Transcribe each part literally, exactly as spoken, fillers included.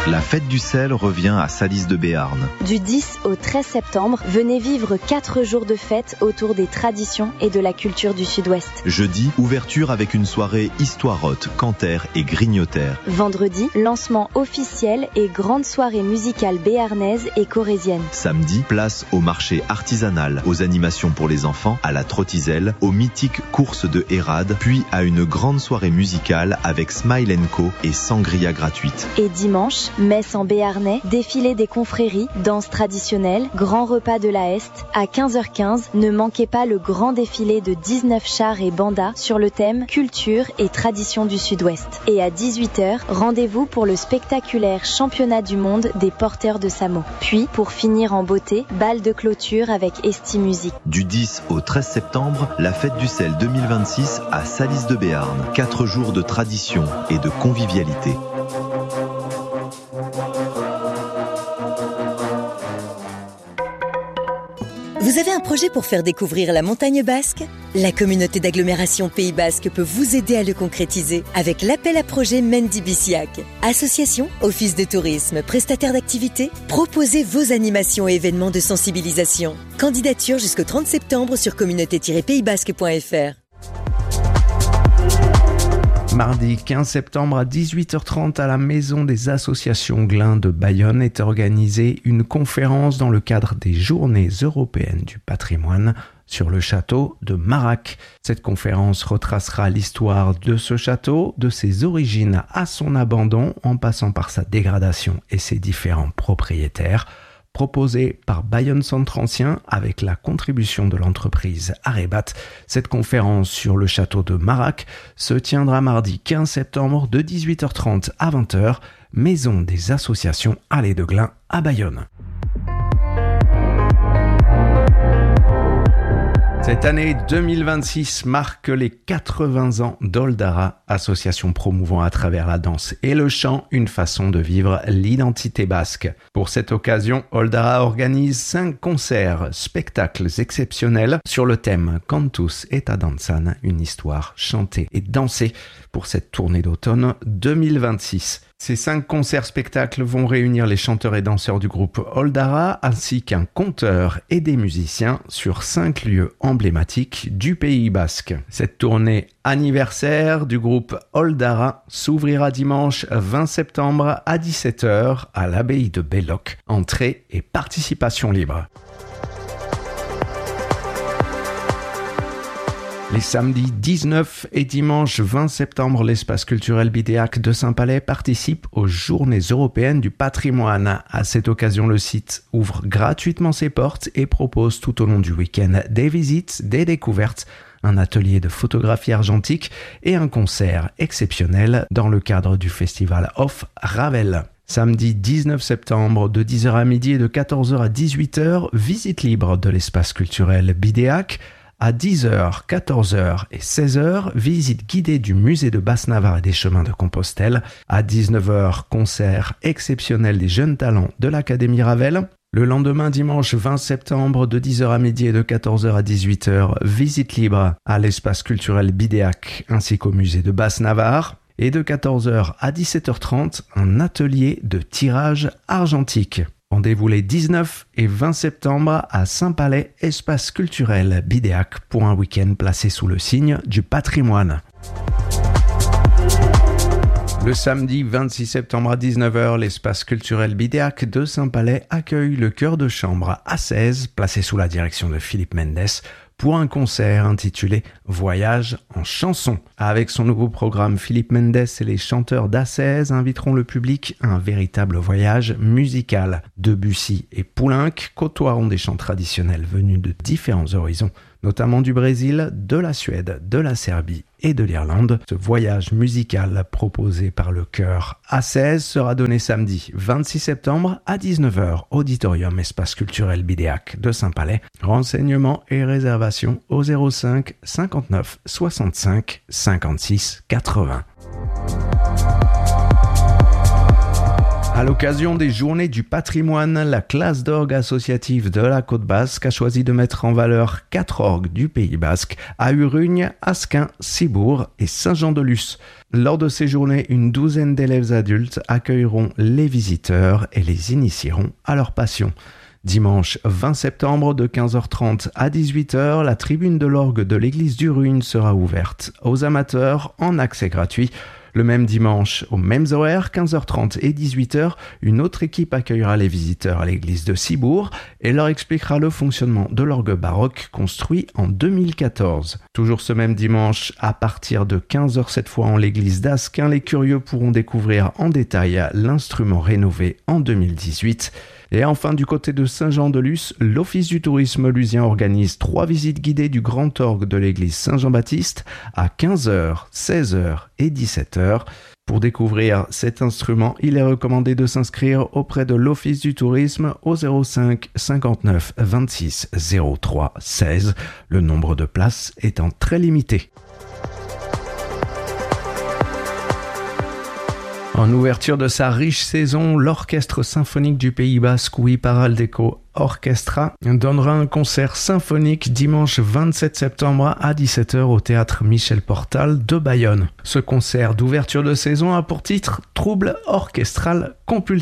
La fête du sel revient à Salis de Béarn. Du dix au treize septembre, venez vivre quatre jours de fête autour des traditions et de la culture du Sud-Ouest. Jeudi, ouverture avec une soirée histoirote, cantaire et grignotaire. Vendredi, lancement officiel et grande soirée musicale béarnaise et corésienne. Samedi, place au marché artisanal, aux animations pour les enfants, à la trottiselle, aux mythiques courses de Hérade, puis à une grande soirée musicale avec Smile and Co et sangria gratuite. Et dimanche, messe en béarnais, défilé des confréries, danse traditionnelle, grand repas de la Est. À quinze heures quinze, ne manquez pas le grand défilé de dix-neuf chars et bandas sur le thème culture et tradition du Sud-Ouest. Et à dix-huit heures, rendez-vous pour le spectaculaire championnat du monde des porteurs de Samo. Puis, pour finir en beauté, bal de clôture avec Esti Musique. Du dix au treize septembre, la fête du sel deux mille vingt-six à Salis de Béarn. Quatre jours de tradition et de convivialité. Vous avez un projet pour faire découvrir la montagne basque ? La communauté d'agglomération Pays Basque peut vous aider à le concrétiser avec l'appel à projet Mendy Biciac. Association, office de tourisme, prestataire d'activités, proposez vos animations et événements de sensibilisation. Candidature jusqu'au trente septembre sur communauté tiret pays basque point f r. Mardi quinze septembre à dix-huit heures trente à la Maison des Associations Glin de Bayonne est organisée une conférence dans le cadre des Journées européennes du patrimoine sur le château de Marac. Cette conférence retracera l'histoire de ce château, de ses origines à son abandon, en passant par sa dégradation et ses différents propriétaires. Proposée par Bayonne Centre Ancien avec la contribution de l'entreprise Arebat. Cette conférence sur le château de Marac se tiendra mardi quinze septembre de dix-huit heures trente à vingt heures, Maison des Associations Allée de Glin à Bayonne. Cette année deux mille vingt-six marque les quatre-vingts ans d'Oldara, association promouvant à travers la danse et le chant une façon de vivre l'identité basque. Pour cette occasion, Oldara organise cinq concerts, spectacles exceptionnels sur le thème Cantus eta Danzan, une histoire chantée et dansée pour cette tournée d'automne deux mille vingt-six. Ces cinq concerts-spectacles vont réunir les chanteurs et danseurs du groupe Oldara ainsi qu'un conteur et des musiciens sur cinq lieux emblématiques du Pays Basque. Cette tournée anniversaire du groupe Oldara s'ouvrira dimanche vingt septembre à dix-sept heures à l'abbaye de Belloc. Entrée et participation libre. Les samedis dix-neuf et dimanche vingt septembre, l'espace culturel Bidéac de Saint-Palais participe aux Journées européennes du patrimoine. À cette occasion, le site ouvre gratuitement ses portes et propose tout au long du week-end des visites, des découvertes, un atelier de photographie argentique et un concert exceptionnel dans le cadre du festival Off Ravel. Samedi dix-neuf septembre, de dix heures à midi et de quatorze heures à dix-huit heures, visite libre de l'espace culturel Bidéac. À dix heures, quatorze heures et seize heures, visite guidée du musée de Basse-Navarre et des chemins de Compostelle. À dix-neuf heures, concert exceptionnel des jeunes talents de l'Académie Ravel. Le lendemain, dimanche vingt septembre, de dix heures à midi et de quatorze heures à dix-huit heures, visite libre à l'espace culturel Bidéac ainsi qu'au musée de Basse-Navarre. Et de quatorze heures à dix-sept heures trente, un atelier de tirage argentique. Rendez-vous les dix-neuf et vingt septembre à Saint-Palais, espace culturel Bidéac pour un week-end placé sous le signe du patrimoine. Le samedi vingt-six septembre à dix-neuf heures, l'espace culturel Bidéac de Saint-Palais accueille le chœur de chambre A seize, placé sous la direction de Philippe Mendes, pour un concert intitulé « Voyage en chanson ». Avec son nouveau programme, Philippe Mendes et les chanteurs d'A seize inviteront le public à un véritable voyage musical. Debussy et Poulenc côtoieront des chants traditionnels venus de différents horizons, notamment du Brésil, de la Suède, de la Serbie et de l'Irlande. Ce voyage musical proposé par le chœur A seize sera donné samedi vingt-six septembre à dix-neuf heures, auditorium espace culturel Bidéac de Saint-Palais. Renseignements et réservations au zéro cinq cinquante-neuf soixante-cinq cinquante-six quatre-vingts. À l'occasion des Journées du patrimoine, la classe d'orgue associative de la Côte Basque a choisi de mettre en valeur quatre orgues du Pays Basque à Urugne, Asquin, Cibourg et Saint-Jean-de-Luz. Lors de ces journées, une douzaine d'élèves adultes accueilleront les visiteurs et les initieront à leur passion. Dimanche vingt septembre de quinze heures trente à dix-huit heures, la tribune de l'orgue de l'église d'Urugne sera ouverte aux amateurs en accès gratuit. Le même dimanche, aux mêmes horaires, quinze heures trente et dix-huit heures, une autre équipe accueillera les visiteurs à l'église de Cibourg et leur expliquera le fonctionnement de l'orgue baroque construit en deux mille quatorze. Toujours ce même dimanche, à partir de quinze heures cette fois en l'église d'Asquin, les curieux pourront découvrir en détail l'instrument rénové en deux mille dix-huit. Et enfin, du côté de Saint-Jean-de-Luz, l'Office du tourisme lusien organise trois visites guidées du grand orgue de l'église Saint-Jean-Baptiste à quinze heures, seize heures et dix-sept heures. Pour découvrir cet instrument, il est recommandé de s'inscrire auprès de l'Office du tourisme au zéro cinq cinquante-neuf vingt-six zéro trois seize, le nombre de places étant très limité. En ouverture de sa riche saison, l'Orchestre symphonique du Pays Basque, Iparraldeko Orchestra, donnera un concert symphonique dimanche vingt-sept septembre à dix-sept heures au théâtre Michel Portal de Bayonne. Ce concert d'ouverture de saison a pour titre « Trouble orchestral compulsif ».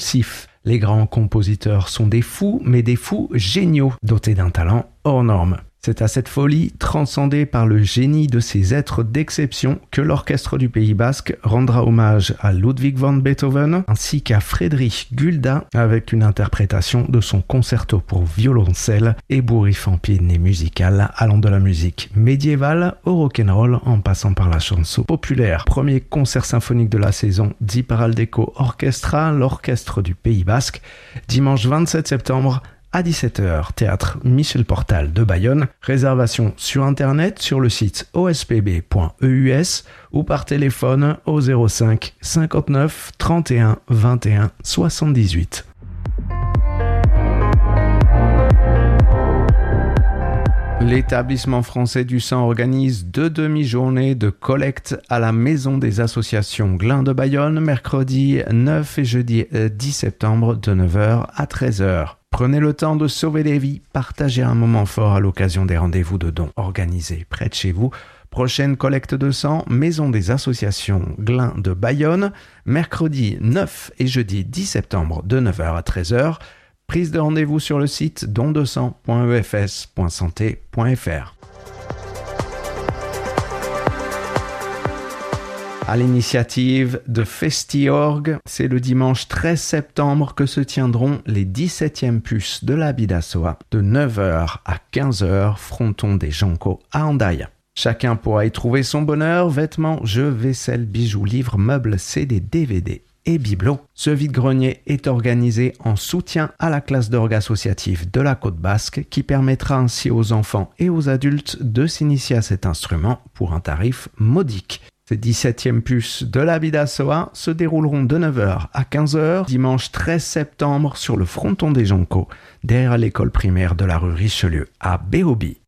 Les grands compositeurs sont des fous, mais des fous géniaux, dotés d'un talent hors norme. C'est à cette folie, transcendée par le génie de ces êtres d'exception, que l'Orchestre du Pays Basque rendra hommage à Ludwig van Beethoven ainsi qu'à Friedrich Gulda avec une interprétation de son concerto pour violoncelle ébouriffant pied-de-nez musical allant de la musique médiévale au rock'n'roll en passant par la chanson populaire. Premier concert symphonique de la saison d'Iparraldeko Orchestra, l'Orchestre du Pays Basque, dimanche vingt-sept septembre à dix-sept heures, théâtre Michel Portal de Bayonne. Réservation sur internet sur le site o s p b point e u s ou par téléphone au zéro cinq cinquante-neuf trente et un vingt et un soixante-dix-huit. L'établissement français du sang organise deux demi-journées de collecte à la Maison des associations Glin de Bayonne, mercredi neuf et jeudi dix septembre de neuf heures à treize heures. Prenez le temps de sauver des vies, partagez un moment fort à l'occasion des rendez-vous de dons organisés près de chez vous. Prochaine collecte de sang, Maison des associations Glin de Bayonne, mercredi neuf et jeudi dix septembre de neuf heures à treize heures. Prise de rendez-vous sur le site don deux cents point e f s point santé point f r. À l'initiative de FestiOrg, c'est le dimanche treize septembre que se tiendront les dix-septièmes puces de la Bidassoa de neuf heures à quinze heures, fronton des Jonco à Hendaye. Chacun pourra y trouver son bonheur, vêtements, jeux, vaisselle, bijoux, livres, meubles, C D, D V D et bibelots. Ce vide-grenier est organisé en soutien à la classe d'orgue associative de la Côte Basque qui permettra ainsi aux enfants et aux adultes de s'initier à cet instrument pour un tarif modique. Ces dix-septièmes puces de la Bidassoa se dérouleront de neuf heures à quinze heures, dimanche treize septembre sur le fronton des Jonco, derrière l'école primaire de la rue Richelieu à Béobi.